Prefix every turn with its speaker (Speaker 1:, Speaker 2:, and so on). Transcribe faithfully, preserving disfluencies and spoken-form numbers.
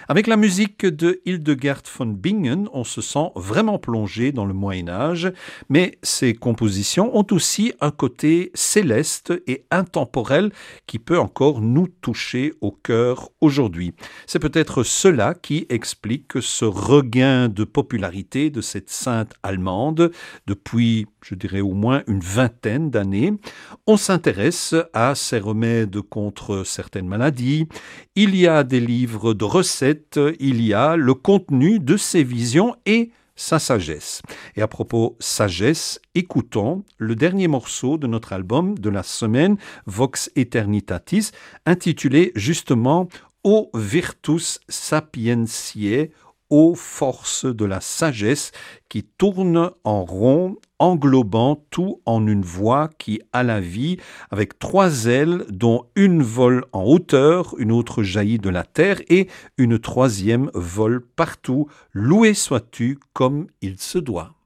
Speaker 1: Avec la musique de Hildegard von Bingen, on se sent vraiment plongé dans le Moyen-Âge, mais ces compositions ont aussi un côté céleste et intemporel qui peut encore nous toucher au cœur aujourd'hui. C'est peut-être cela qui explique ce regain de popularité de cette sainte allemande depuis, je dirais, au moins une vingtaine d'années. On s'intéresse à ses remèdes contre certaines maladies. Il y a des livres de recettes, il y a le contenu de ses visions et sa sagesse. Et à propos sagesse, écoutons le dernier morceau de notre album de la semaine, Vox Eternitatis, intitulé justement O Virtus Sapientiae, aux forces de la sagesse qui tourne en rond, englobant tout en une voix qui a la vie, avec trois ailes dont une vole en hauteur, une autre jaillit de la terre et une troisième vole partout. Loué sois-tu comme il se doit.